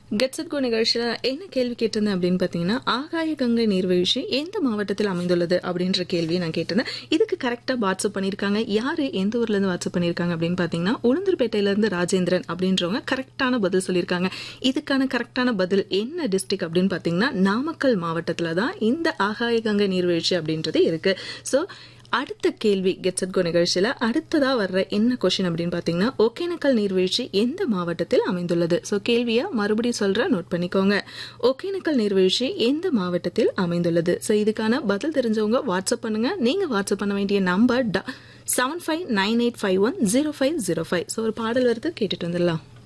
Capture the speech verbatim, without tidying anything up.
Gets it go நிகழ்ச்சியில என்ன கேள்வி கேட்டிருந்தேன் அப்படின்னு பாத்தீங்கன்னா, ஆகாய கங்கை நீர்வீழ்ச்சி எந்த மாவட்டத்தில் அமைந்துள்ளது அப்படின்ற கேள்வியை நான் கேட்டிருந்தேன். இதுக்கு கரெக்டா வாட்ஸ்அப் பண்ணிருக்காங்க. யாரு எந்த ஊர்ல இருந்து வாட்ஸ்அப் பண்ணிருக்காங்க அப்படின்னு பாத்தீங்கன்னா, உளுந்தூர்பேட்டையில இருந்து ராஜேந்திரன் அப்படின்றவங்க கரெக்டான பதில் சொல்லியிருக்காங்க. இதுக்கான கரெக்டான பதில் என்ன டிஸ்ட்ரிக்ட் அப்படின்னு பாத்தீங்கன்னா, நாமக்கல் மாவட்டத்துல தான் இந்த ஆகாய கங்கை நீர்வீழ்ச்சி அப்படின்றது இருக்கு. சோ அடுத்த கேள்வி கெட்ஸ் இட் கோ நிகழ்ச்சியில அடுத்ததா வர்ற என்ன கொஸ்டின் அப்படின்னு பாத்தீங்கன்னா, ஒகேனக்கல் நீர்வீழ்ச்சி எந்த மாவட்டத்தில் அமைந்துள்ளது? சோ கேள்வியை மறுபடியும் சொல்ற நோட் பண்ணிக்கோங்க. ஒகேனக்கல் நீர்வீழ்ச்சி எந்த மாவட்டத்தில் அமைந்துள்ளது? சோ இதுக்கான பதில் தெரிஞ்சவங்க வாட்ஸ்அப் பண்ணுங்க. நீங்க வாட்ஸ்அப் பண்ண வேண்டிய number seven five nine eight five one zero five zero five. So ஒரு பாடல் வருது, கேட்டுட்டு வந்துடலாம்.